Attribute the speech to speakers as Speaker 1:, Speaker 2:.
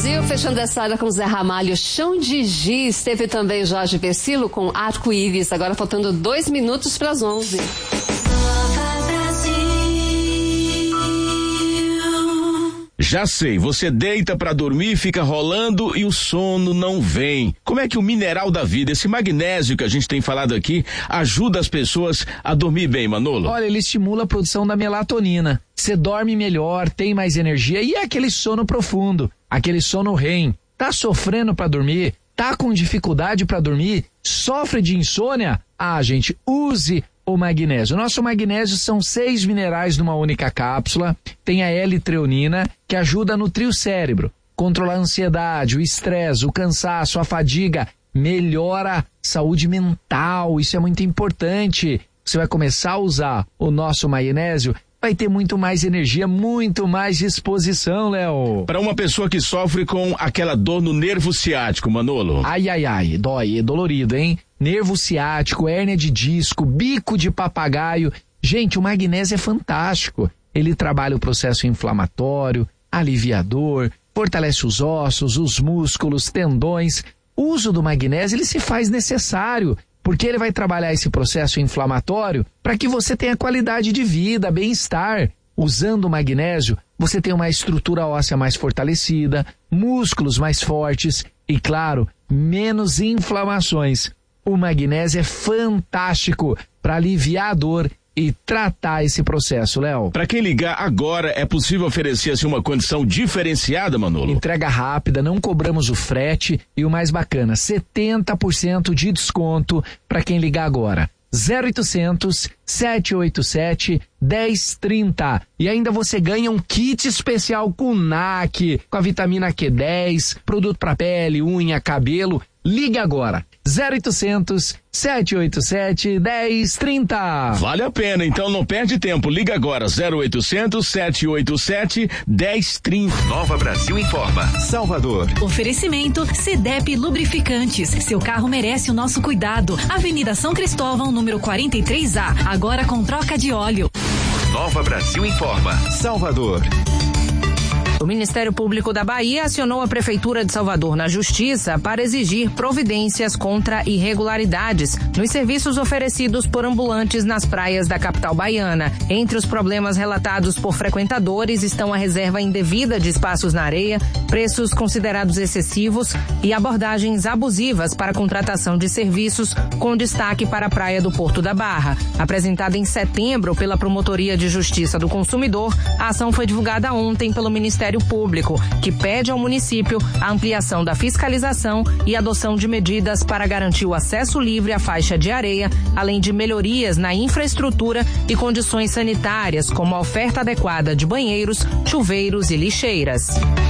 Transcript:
Speaker 1: Brasil, fechando essa hora com Zé Ramalho, Chão de Giz. Teve também Jorge Versilo com Arco-Íris. Agora faltando 2 minutos para as 11.
Speaker 2: Já sei, você deita pra dormir, fica rolando e o sono não vem. Como é que o mineral da vida, esse magnésio que a gente tem falado aqui, ajuda as pessoas a dormir bem, Manolo?
Speaker 3: Olha, ele estimula a produção da melatonina. Você dorme melhor, tem mais energia e é aquele sono profundo, aquele sono REM. Tá sofrendo pra dormir? Tá com dificuldade pra dormir? Sofre de insônia? Ah, gente, use o magnésio. O nosso magnésio são 6 minerais numa única cápsula. Tem a L-treonina, que ajuda a nutrir o cérebro, controlar a ansiedade, o estresse, o cansaço, a fadiga, melhora a saúde mental. Isso é muito importante. Você vai começar a usar o nosso magnésio, vai ter muito mais energia, muito mais disposição, Léo.
Speaker 2: Para uma pessoa que sofre com aquela dor no nervo ciático, Manolo.
Speaker 3: Ai, dói, é dolorido, hein? Nervo ciático, hérnia de disco, bico de papagaio. Gente, o magnésio é fantástico. Ele trabalha o processo inflamatório, aliviador, fortalece os ossos, os músculos, tendões. O uso do magnésio, ele se faz necessário, porque ele vai trabalhar esse processo inflamatório para que você tenha qualidade de vida, bem-estar. Usando o magnésio, você tem uma estrutura óssea mais fortalecida, músculos mais fortes e, claro, menos inflamações. O magnésio é fantástico para aliviar a dor e tratar esse processo, Léo.
Speaker 2: Para quem ligar agora, é possível oferecer assim uma condição diferenciada, Manolo?
Speaker 3: Entrega rápida, não cobramos o frete e o mais bacana, 70% de desconto para quem ligar agora. 0800 787 1030. E ainda você ganha um kit especial com NAC, com a vitamina Q10, produto para pele, unha, cabelo. Ligue agora. 0800 787 1030.
Speaker 2: Vale a pena, então não perde tempo. Liga agora, 0800 787 1030.
Speaker 4: Nova Brasil informa. Salvador.
Speaker 5: Oferecimento CDEP Lubrificantes. Seu carro merece o nosso cuidado. Avenida São Cristóvão, número 43A. Agora com troca de óleo.
Speaker 4: Nova Brasil informa. Salvador.
Speaker 6: O Ministério Público da Bahia acionou a Prefeitura de Salvador na Justiça para exigir providências contra irregularidades nos serviços oferecidos por ambulantes nas praias da capital baiana. Entre os problemas relatados por frequentadores estão a reserva indevida de espaços na areia, preços considerados excessivos e abordagens abusivas para a contratação de serviços, com destaque para a praia do Porto da Barra. Apresentada em setembro pela Promotoria de Justiça do Consumidor, a ação foi divulgada ontem pelo Ministério Público, que pede ao município a ampliação da fiscalização e adoção de medidas para garantir o acesso livre à faixa de areia, além de melhorias na infraestrutura e condições sanitárias, como a oferta adequada de banheiros, chuveiros e lixeiras.